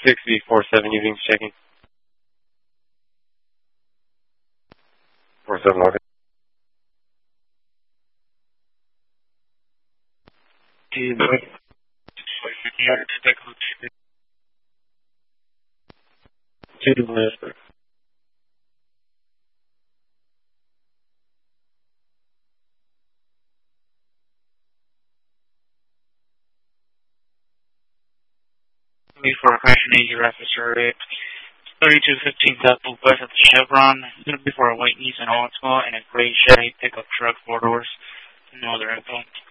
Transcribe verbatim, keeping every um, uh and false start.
six B four seven, evenings checking. four seven, okay. Two, two, two, For a crash and injury officer, thirty-two fifteen South West at the Chevron. It's going to be for a white Nissan Altima and a gray Chevy pickup truck, four doors. No other info.